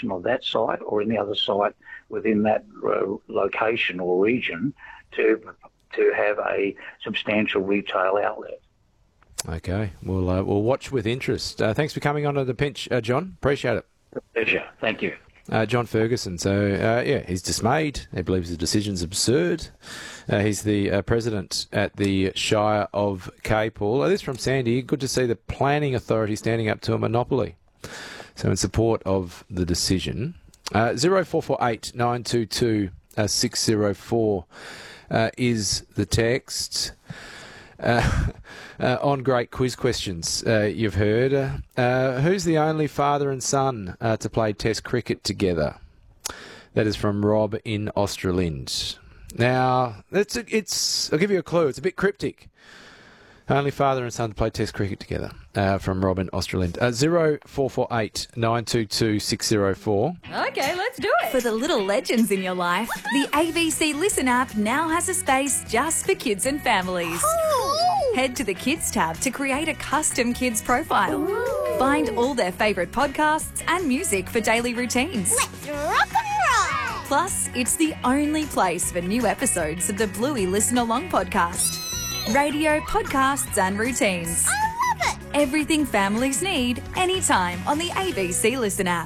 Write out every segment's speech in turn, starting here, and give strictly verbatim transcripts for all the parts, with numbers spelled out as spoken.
location of that site or any other site within that uh, location or region to to have a substantial retail outlet. Okay, we'll uh, we'll watch with interest. Uh, thanks for coming on to The Pinch, uh, John. Appreciate it. Pleasure. Thank you. Uh, John Ferguson. So, uh, yeah, he's dismayed. He believes the decision's absurd. Uh, he's the uh, president at the Shire of Capel. Uh, this from Sandy. Good to see the planning authority standing up to a monopoly. So, in support of the decision, uh, zero four four eight nine two two six zero four uh, is the text. Uh, uh, on great quiz questions, uh, you've heard. Uh, uh, who's the only father and son uh, to play Test cricket together? That is from Rob in Australind. Now, it's, it's. I'll give you a clue. It's a bit cryptic. Only father and son to play Test cricket together. Uh, from Rob in Australind. Uh, zero four four eight nine two two six zero four. Okay, let's do it. For the little legends in your life, the A B C Listen app now has a space just for kids and families. Ooh. Head to the Kids tab to create a custom kids profile. Ooh. Find all their favourite podcasts and music for daily routines. Let's rock and roll! Plus, it's the only place for new episodes of the Bluey Listen Along podcast. Radio, podcasts and routines. I love it! Everything families need, anytime on the A B C Listen app.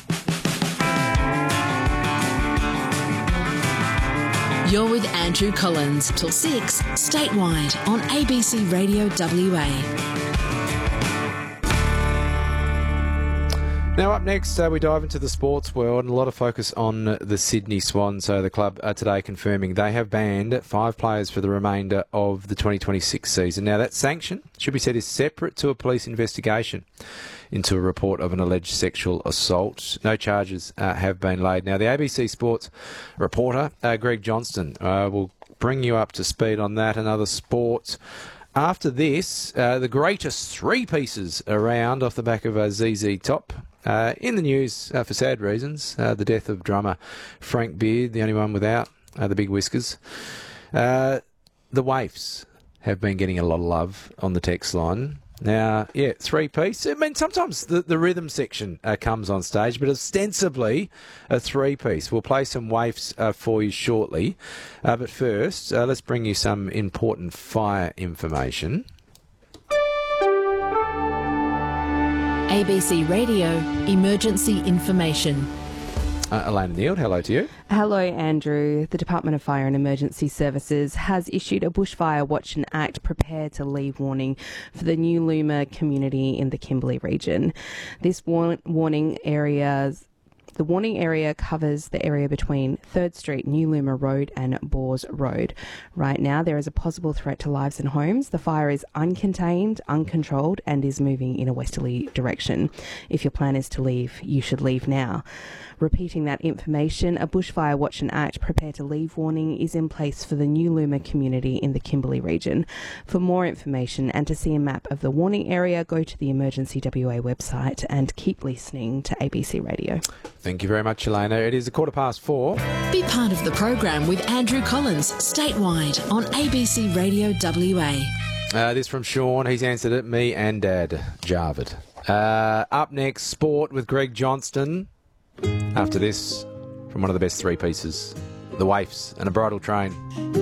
You're with Andrew Collins till six, statewide on A B C Radio W A. Now up next, uh, we dive into the sports world and a lot of focus on uh, the Sydney Swans. So the club uh, today confirming they have banned five players for the remainder of the twenty twenty-six season. Now that sanction, should be said, is separate to a police investigation into a report of an alleged sexual assault. No charges uh, have been laid. Now the A B C Sports reporter, uh, Greg Johnston, uh, will bring you up to speed on that and other sports. After this, uh, the greatest three pieces around off the back of a Z Z Top. Uh, in the news, uh, for sad reasons, uh, the death of drummer Frank Beard, the only one without uh, the big whiskers. Uh, the Waifs have been getting a lot of love on the text line. Now, yeah, three-piece. I mean, sometimes the, the rhythm section uh, comes on stage, but ostensibly a three-piece. We'll play some Waifs uh, for you shortly. Uh, but first, uh, let's bring you some important fire information. A B C Radio Emergency Information. Uh, Elena Neild, hello to you. Hello, Andrew. The Department of Fire and Emergency Services has issued a bushfire watch and act prepare to leave warning for the New Luma community in the Kimberley region. This war- warning areas... The warning area covers the area between third Street, New Luma Road and Bors Road. Right now, there is a possible threat to lives and homes. The fire is uncontained, uncontrolled, and is moving in a westerly direction. If your plan is to leave, you should leave now. Repeating that information, a bushfire watch and act prepare to leave warning is in place for the New Luma community in the Kimberley region. For more information and to see a map of the warning area, go to the Emergency W A website and keep listening to A B C Radio. Thank you very much, Elena. It is a quarter past four. Be part of the program with Andrew Collins, statewide on A B C Radio W A. Uh, this from Sean. He's answered it. Me and Dad, Jarvid. Uh, up next, sport with Greg Johnston. After this, from one of the best three pieces, the Waifs and a bridal train.